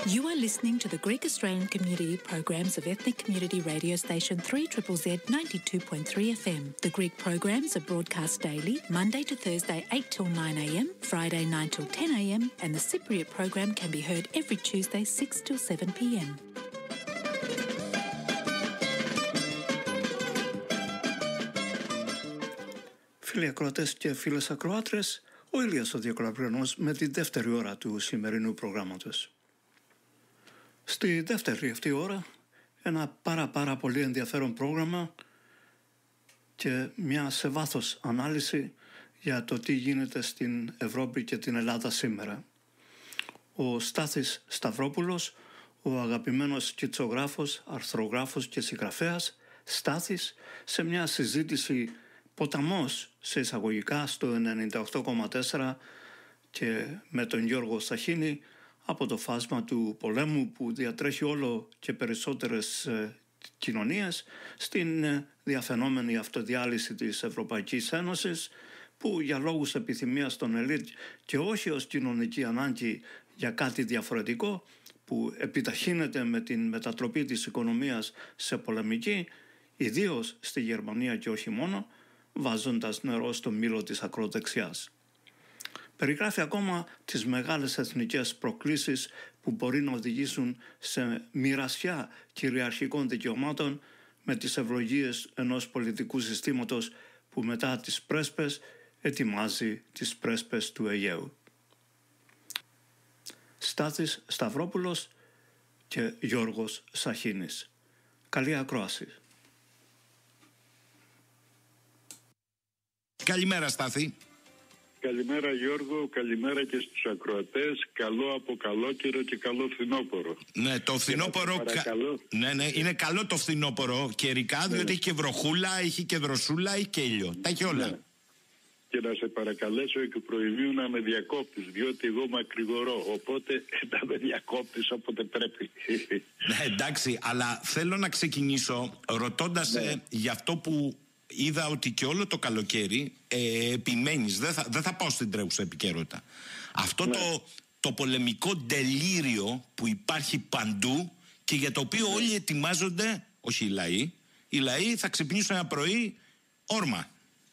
You are listening to the Greek Australian Community programs of Ethnic Community Radio Station 3ZZZ 92.3 FM. The Greek programs are broadcast daily, Monday to Thursday 8 till 9 a.m, Friday 9 till 10 a.m, and the Cypriot program can be heard every Tuesday 6 till 7 p.m. Φίλοι ακροατές και φίλες ακροάτρες, ο Ηλίας ο Διακολαπριανός με τη δεύτερη ώρα του σημερινού προγράμματος. Στη δεύτερη αυτή ώρα ένα πάρα πολύ ενδιαφέρον πρόγραμμα και μια σε βάθος ανάλυση για το τι γίνεται στην Ευρώπη και την Ελλάδα σήμερα. Ο Στάθης Σταυρόπουλος, ο αγαπημένος σκητσογράφος, αρθρογράφος και συγγραφέας Στάθης, σε μια συζήτηση ποταμός σε εισαγωγικά στο 98,4 και με τον Γιώργο Σαχίνη από το φάσμα του πολέμου που διατρέχει όλο και περισσότερες κοινωνίες στην διαφαινόμενη αυτοδιάλυση της Ευρωπαϊκής Ένωσης που για λόγους επιθυμίας των ελίτ και όχι ως κοινωνική ανάγκη για κάτι διαφορετικό που επιταχύνεται με την μετατροπή της οικονομίας σε πολεμική, ιδίως στη Γερμανία και όχι μόνο, βάζοντας νερό στο μήλο της ακροδεξιάς. Περιγράφει ακόμα τις μεγάλες εθνικές προκλήσεις που μπορεί να οδηγήσουν σε μοιρασιά κυριαρχικών δικαιωμάτων με τις ευλογίες ενός πολιτικού συστήματος που μετά τις πρέσπες ετοιμάζει τις πρέσπες του Αιγαίου. Στάθης Σταυρόπουλος και Γιώργος Σαχίνης. Καλή ακρόαση. Καλημέρα Στάθη. Καλημέρα Γιώργο, καλημέρα και στους ακροατές. Καλό από καλόκαιρο και καλό φθινόπωρο. Ναι, το φθινόπωρο ναι, είναι καλό το φθινόπωρο καιρικά, διότι έχει και βροχούλα, έχει και δροσούλα, έχει και ήλιο. Τα έχει όλα. Ναι. Και να σε παρακαλέσω εκ προημίου να με διακόπτεις, διότι εγώ μακρηγορώ, οπότε να με διακόπτεις όποτε πρέπει. Ναι, εντάξει, αλλά θέλω να ξεκινήσω ρωτώντας για αυτό που είδα ότι και όλο το καλοκαίρι επιμένεις, δεν θα πάω στην τρέχουσα επικαιρότητα. Αυτό το πολεμικό ντελήριο που υπάρχει παντού και για το οποίο όλοι ετοιμάζονται, όχι οι λαοί θα ξυπνήσουν ένα πρωί όρμα.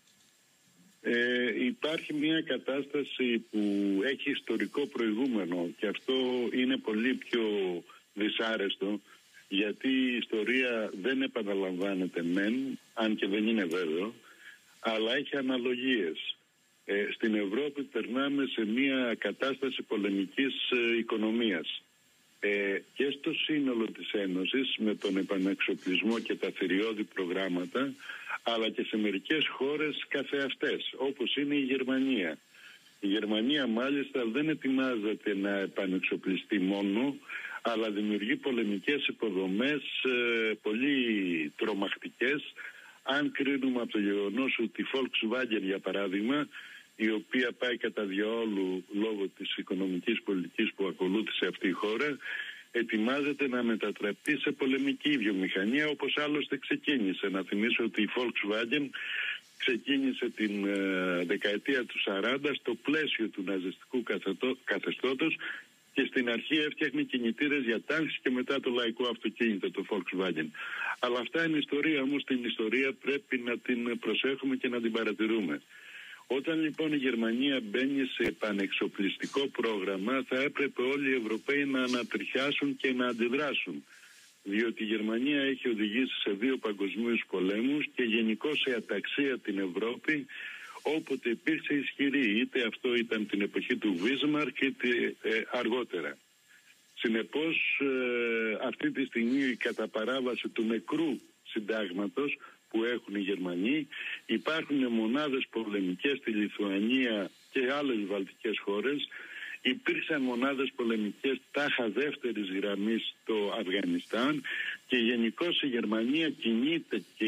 Υπάρχει μια κατάσταση που έχει ιστορικό προηγούμενο και αυτό είναι πολύ πιο δυσάρεστο, γιατί η ιστορία δεν επαναλαμβάνεται μεν, αν και δεν είναι βέβαιο, αλλά έχει αναλογίες. Στην Ευρώπη περνάμε σε μια κατάσταση πολεμικής οικονομίας. Και στο σύνολο της Ένωσης με τον επανεξοπλισμό και τα θηριώδη προγράμματα, αλλά και σε μερικές χώρες καθεαυτές, όπως είναι η Γερμανία. Η Γερμανία μάλιστα δεν ετοιμάζεται να επανεξοπλιστεί μόνο, αλλά δημιουργεί πολεμικές υποδομές πολύ τρομακτικές, αν κρίνουμε από το γεγονός ότι η Volkswagen, για παράδειγμα, η οποία πάει κατά διαόλου λόγω της οικονομικής πολιτικής που ακολούθησε αυτή η χώρα, ετοιμάζεται να μετατραπεί σε πολεμική βιομηχανία, όπως άλλωστε ξεκίνησε. Να θυμίσω ότι η Volkswagen ξεκίνησε την δεκαετία του 40 στο πλαίσιο του ναζιστικού καθεστώτος και στην αρχή έφτιαχνε κινητήρες για τάγκς και μετά το λαϊκό αυτοκίνητο, το Volkswagen. Αλλά αυτά είναι ιστορία, όμως την ιστορία πρέπει να την προσέχουμε και να την παρατηρούμε. Όταν λοιπόν η Γερμανία μπαίνει σε επανεξοπλιστικό πρόγραμμα, θα έπρεπε όλοι οι Ευρωπαίοι να ανατριχιάσουν και να αντιδράσουν. Διότι η Γερμανία έχει οδηγήσει σε 2 παγκοσμίους πολέμους και γενικώς σε αταξία την Ευρώπη, όποτε υπήρξε ισχυρή, είτε αυτό ήταν την εποχή του Βίσμαρκ είτε αργότερα. Συνεπώς αυτή τη στιγμή κατά παράβαση του νεκρού συντάγματος που έχουν οι Γερμανοί, υπάρχουν μονάδες πολεμικές στη Λιθουανία και άλλες βαλτικές χώρες, υπήρξαν μονάδες πολεμικές τάχα δεύτερης γραμμής στο Αφγανιστάν και γενικώς η Γερμανία κινείται και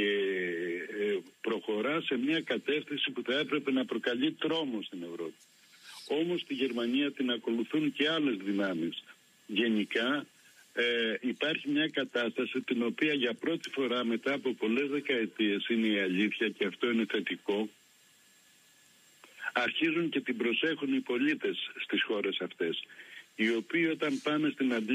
προχωρά σε μια κατεύθυνση που θα έπρεπε να προκαλεί τρόμο στην Ευρώπη. Όμως στη Γερμανία την ακολουθούν και άλλες δυνάμεις. Γενικά υπάρχει μια κατάσταση την οποία για πρώτη φορά μετά από πολλές δεκαετίες, είναι η αλήθεια και αυτό είναι θετικό, αρχίζουν και την προσέχουν οι πολίτες στις χώρες αυτές, οι οποίοι όταν πάνε στην